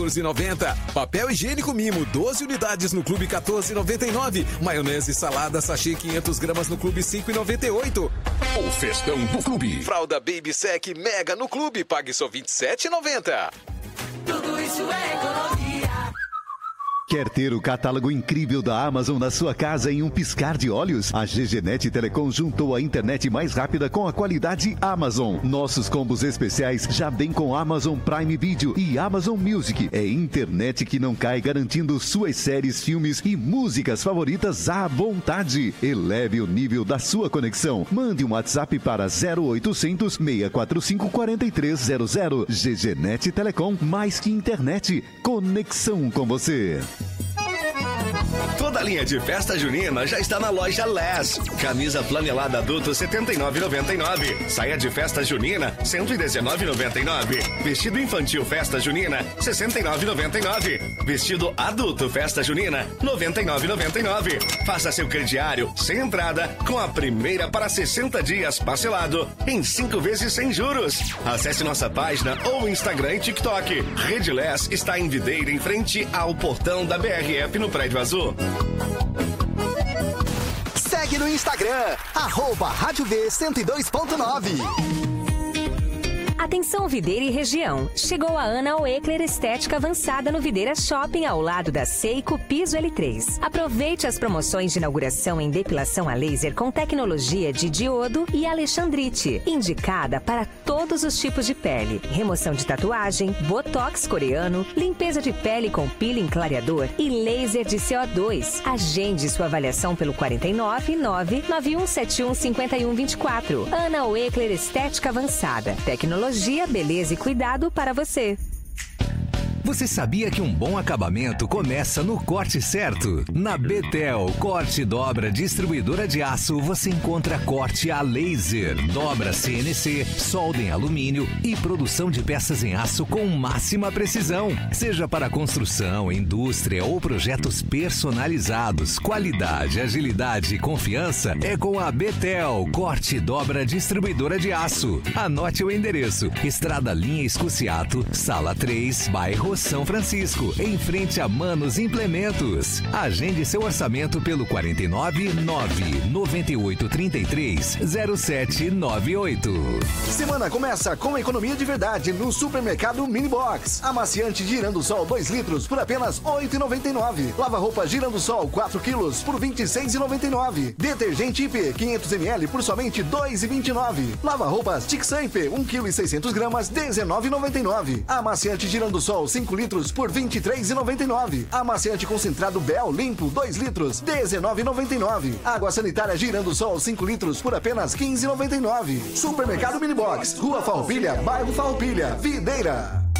14,90. Papel higiênico Mimo, 12 unidades no Clube 14,99. Maionese salada sachê 500 gramas no Clube 5,98. O festão do Clube. Fralda Baby Sec Mega no Clube, pague só 27,90. Tudo isso é economia. Quer ter o catálogo incrível da Amazon na sua casa em um piscar de olhos? A GGNet Telecom juntou a internet mais rápida com a qualidade Amazon. Nossos combos especiais já vem com Amazon Prime Video e Amazon Music. É internet que não cai, garantindo suas séries, filmes e músicas favoritas à vontade. Eleve o nível da sua conexão. Mande um WhatsApp para 0800 645 4300. GGNet Telecom, mais que internet, conexão com você. Toda a linha de festa junina já está na loja Les. Camisa flanelada adulto R$ 79,99. Saia de festa junina R$ 119,99. Vestido infantil festa junina R$ 69,99. Vestido adulto festa junina R$ 99,99. Faça seu crediário sem entrada com a primeira para 60 dias parcelado em 5 vezes sem juros. Acesse nossa página ou Instagram e TikTok. Rede Les está em Videira, em frente ao portão da BRF no Prédio Azul. Segue no Instagram, @Rádio V 102.9. Atenção Videira e região. Chegou a Ana Oekler Estética Avançada no Videira Shopping, ao lado da Seiko Piso L3. Aproveite as promoções de inauguração em depilação a laser com tecnologia de diodo e alexandrite, indicada para todos os tipos de pele. Remoção de tatuagem, botox coreano, limpeza de pele com peeling clareador e laser de CO2. Agende sua avaliação pelo 499-9171-5124. Ana Oekler Estética Avançada. Tecnologia, beleza e cuidado para você. Você sabia que um bom acabamento começa no corte certo? Na Betel Corte e Dobra Distribuidora de Aço, você encontra corte a laser, dobra CNC, solda em alumínio e produção de peças em aço com máxima precisão. Seja para construção, indústria ou projetos personalizados, qualidade, agilidade e confiança é com a Betel Corte e Dobra Distribuidora de Aço. Anote o endereço: Estrada Linha Escuciato, Sala 3, bairro São Francisco, em frente a Manos Implementos. Agende seu orçamento pelo 499-9833-0798. Semana começa com economia de verdade no Supermercado Mini Box. Amaciante Girando Sol 2 litros por apenas R$ 8,99. Lava-roupa Girando Sol 4 quilos por R$ 26,99. Detergente IP 500 ml por somente R$ 2,29. Lava-roupas Tixamp 1 kg e 600 gramas R$ 19,99. Amaciante Girando Sol 5 litros por R$ 23,99. Amaciante concentrado Bel limpo 2 litros R$ 19,99. Água sanitária Girando Sol 5 litros por apenas R$ 15,99. Supermercado Mini Box, Rua Farroupilha, bairro Farroupilha, Videira.